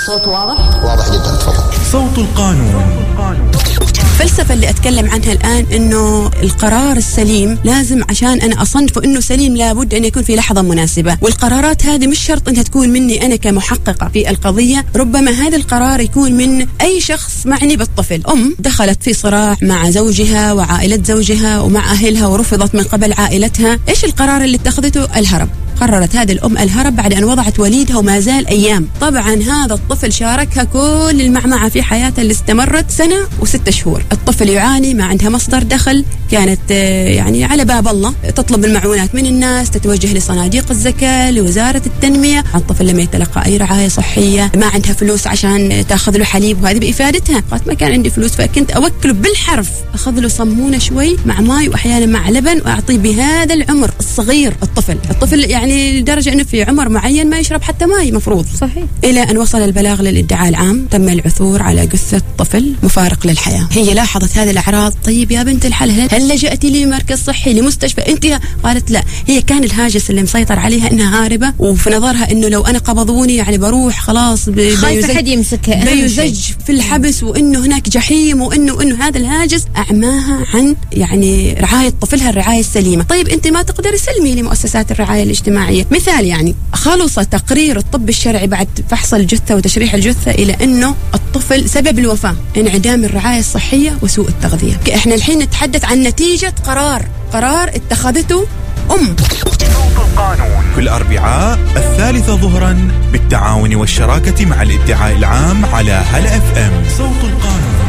الصوت واضح؟ واضح جدا، تفضل. صوت القانون. الفلسفة اللي أتكلم عنها الآن إنه القرار السليم لازم عشان أنا أصنفه إنه سليم لابد أن يكون في لحظة مناسبة، والقرارات هذه مش شرط أنها تكون مني أنا كمحققة في القضية، ربما هذا القرار يكون من أي شخص معني بالطفل. دخلت في صراع مع زوجها وعائلة زوجها ومع أهلها ورفضت من قبل عائلتها، إيش القرار اللي اتخذته؟ الهرب. قررت هذه الأم الهرب بعد أن وضعت وليدها وما زال أيام. طبعا هذا الطفل شاركها كل المعمعة في حياتها اللي استمرت 1 و6 شهور. الطفل يعاني، ما عندها مصدر دخل، كانت يعني على باب الله تطلب المعونات من الناس، تتوجه لصناديق الزكاة، لوزارة التنمية. الطفل لم يتلقى أي رعاية صحية، ما عندها فلوس عشان تأخذ له حليب، وهذه بإفادتها. قالت ما كان عندي فلوس، فكنت أوكله بالحرف، أخذ له صمونة شوي مع ماي وأحيانا مع لبن، وأعطيه بهذا العمر الصغير. الطفل يعني لدرجة أنه في عمر معين ما يشرب حتى ماء مفروض. صحيح. إلى أن وصل البلاغ للادعاء العام، تم العثور على جثة طفل مفارق للحياة. هي لاحظت هذه الأعراض. طيب يا بنت الحلال، هل لجأتي لمركز صحي، لمستشفى؟ أنت قالت لا، هي كان الهاجس اللي مسيطر عليها إنها هاربة، وفي نظرها إنه لو أنا قبضوني يعني بروح خلاص خايفة حد يمسكها، بيزج في الحبس، وإنه هناك جحيم، وإنه هذا الهاجس أعماها عن يعني رعاية طفلها الرعاية السليمة. طيب أنت ما تقدري سلمي لمؤسسات الرعاية الاجتماعية. مثال يعني خلص تقرير الطب الشرعي بعد فحص الجثة وتشريح الجثة إلى أنه الطفل سبب الوفاة انعدام الرعاية الصحية وسوء التغذية. احنا الحين نتحدث عن نتيجة قرار اتخذته صوت القانون كل أربعاء 3 ظهرا بالتعاون والشراكة مع الادعاء العام على هلا FM. صوت القانون.